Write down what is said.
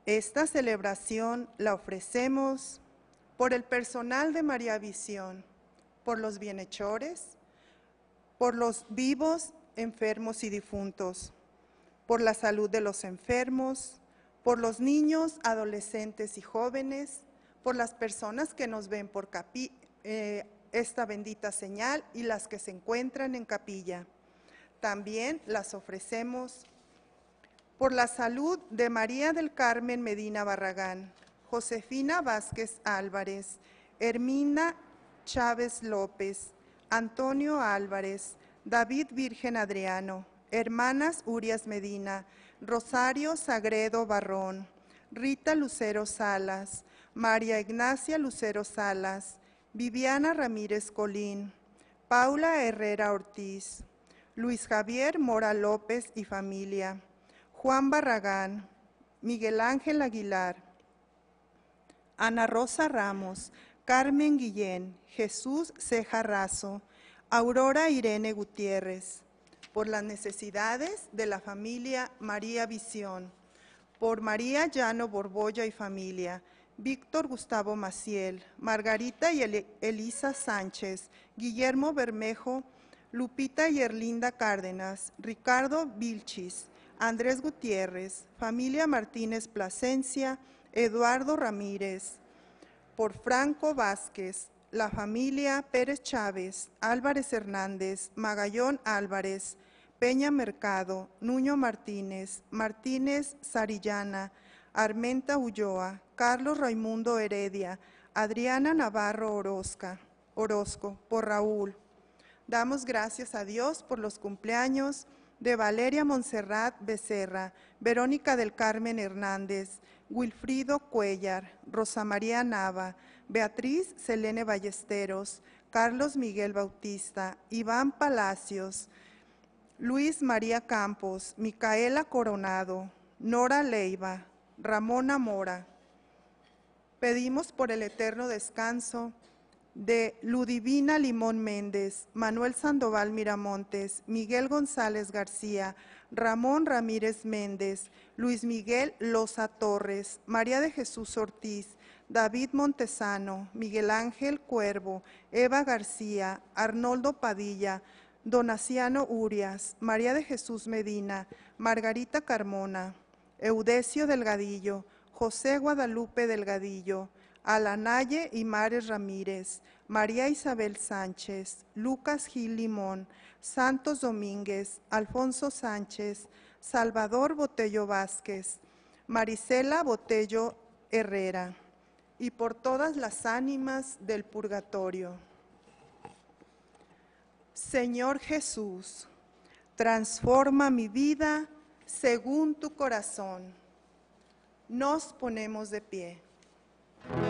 Esta celebración la ofrecemos por el personal de María Visión, por los bienhechores, por los vivos, enfermos y difuntos, por la salud de los enfermos, por los niños, adolescentes y jóvenes, por las personas que nos ven por esta bendita señal y las que se encuentran en capilla. También las ofrecemos por la salud de María del Carmen Medina Barragán, Josefina Vázquez Álvarez, Hermina Chávez López, Antonio Álvarez, David Virgen Adriano, hermanas Urias Medina, Rosario Sagredo Barrón, Rita Lucero Salas, María Ignacia Lucero Salas, Viviana Ramírez Colín, Paula Herrera Ortiz, Luis Javier Mora López y familia, Juan Barragán, Miguel Ángel Aguilar, Ana Rosa Ramos, Carmen Guillén, Jesús Ceja Razo, Aurora Irene Gutiérrez, por las necesidades de la familia María Visión, por María Llano Borbolla y familia, Víctor Gustavo Maciel, Margarita y Elisa Sánchez, Guillermo Bermejo, Lupita y Erlinda Cárdenas, Ricardo Vilchis, Andrés Gutiérrez, familia Martínez Plasencia, Eduardo Ramírez, por Franco Vázquez, la familia Pérez Chávez, Álvarez Hernández, Magallón Álvarez, Peña Mercado, Nuño Martínez, Martínez Sarillana, Armenta Ulloa, Carlos Raimundo Heredia, Adriana Navarro Orozco, por Raúl. Damos gracias a Dios por los cumpleaños de Valeria Montserrat Becerra, Verónica del Carmen Hernández, Wilfrido Cuellar, Rosa María Nava, Beatriz Selene Ballesteros, Carlos Miguel Bautista, Iván Palacios, Luis María Campos, Micaela Coronado, Nora Leiva, Ramona Mora. Pedimos por el eterno descanso de Ludivina Limón Méndez, Manuel Sandoval Miramontes, Miguel González García, Ramón Ramírez Méndez, Luis Miguel Loza Torres, María de Jesús Ortiz, David Montesano, Miguel Ángel Cuervo, Eva García, Arnoldo Padilla, Donaciano Urias, María de Jesús Medina, Margarita Carmona, Eudecio Delgadillo, José Guadalupe Delgadillo, Alanaye y Mares Ramírez, María Isabel Sánchez, Lucas Gil Limón, Santos Domínguez, Alfonso Sánchez, Salvador Botello Vázquez, Marisela Botello Herrera, y por todas las ánimas del purgatorio. Señor Jesús, transforma mi vida según tu corazón. Nos ponemos de pie.